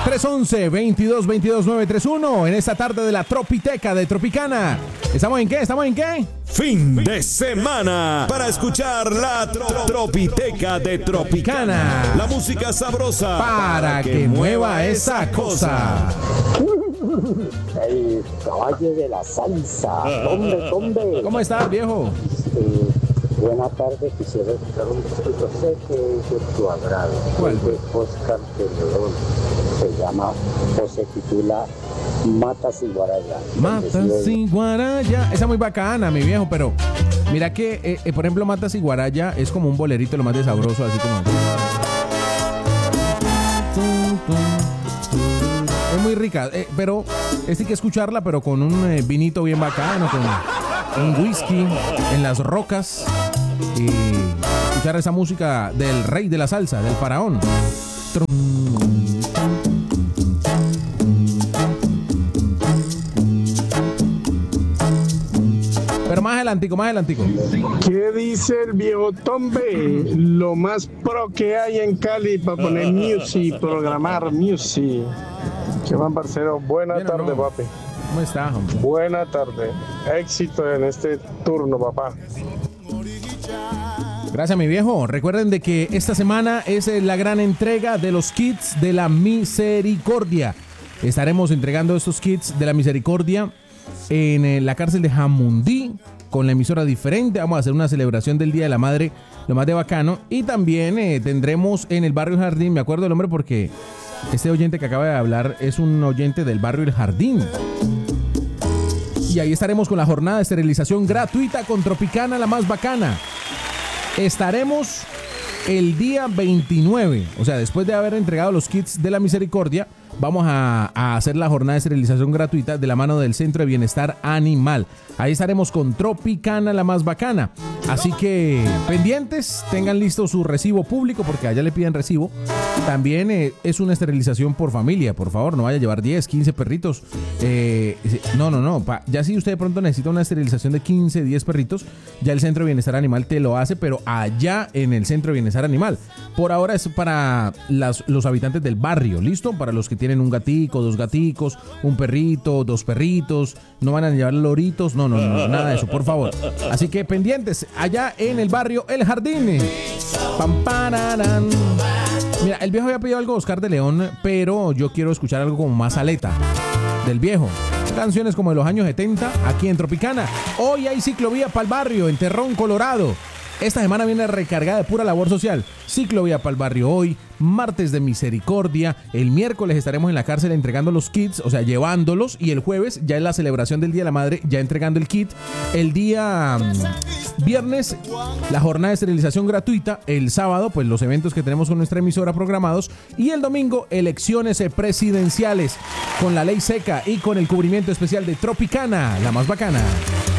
311-2222-931 en esta tarde de la Tropiteca de Tropicana. ¿Estamos en qué? Fin de semana para escuchar la Tropiteca de Tropicana. La música sabrosa para que mueva esa cosa. El caballo de la salsa. ¿Dónde? ¿Cómo estás, viejo? Buena tarde, quisiera escuchar un poquito, sé que es de tu agrado. ¿Cuál? De Oscar de León. Se llama o se titula Matas y Guaraya. Matas y Guaraya. Esa es muy bacana, mi viejo, pero mira que, por ejemplo, Matas y Guaraya es como un bolerito lo más de sabroso, así como... Es muy rica, pero hay que escucharla, pero con un vinito bien bacano, con un whisky en las rocas y escuchar esa música del rey de la salsa, del faraón. Pero más adelantico. ¿Qué dice el viejo Tombe? Lo más pro que hay en Cali para poner music, programar music. ¿Qué van, parcero? Buena tarde, papi. ¿Cómo estás, hombre? Buena tarde. Éxito en este turno, papá. Gracias, mi viejo. Recuerden de que esta semana es la gran entrega de los kits de la misericordia. Estaremos entregando estos kits de la misericordia en la cárcel de Jamundí con la emisora diferente. Vamos a hacer una celebración del Día de la Madre, lo más de bacano. Y también tendremos en el barrio El Jardín, me acuerdo el nombre porque este oyente que acaba de hablar es un oyente del barrio El Jardín. Y ahí estaremos con la jornada de esterilización gratuita con Tropicana, la más bacana. Estaremos el día 29, o sea, después de haber entregado los kits de la misericordia, vamos a hacer la jornada de esterilización gratuita de la mano del Centro de Bienestar Animal. Ahí estaremos con Tropicana, la más bacana. Así que pendientes, tengan listo su recibo público porque allá le piden recibo. También es una esterilización por familia, por favor, no vaya a llevar 10, 15 perritos. No. Ya si usted de pronto necesita una esterilización de 15, 10 perritos, ya el Centro de Bienestar Animal te lo hace, pero allá en el Centro de Bienestar Animal. Por ahora es para los habitantes del barrio, ¿listo? Para los que tienen un gatico, 2 gaticos, un perrito, 2 perritos, no van a llevar loritos, no, nada de eso, por favor. Así que pendientes, allá en el barrio El Jardín. Pam, pararán. Mira, el viejo había pedido algo de Oscar de León, pero yo quiero escuchar algo como más aleta del viejo. Canciones como de los años 70, aquí en Tropicana. Hoy hay ciclovía para el barrio, en Terrón, Colorado. Esta semana viene recargada de pura labor social. Ciclovía para el barrio hoy, martes de misericordia. El miércoles estaremos en la cárcel entregando los kits, o sea, llevándolos. Y el jueves ya es la celebración del Día de la Madre, ya entregando el kit. El día viernes, la jornada de esterilización gratuita. El sábado, pues los eventos que tenemos con nuestra emisora programados. Y el domingo, elecciones presidenciales con la ley seca y con el cubrimiento especial de Tropicana, la más bacana.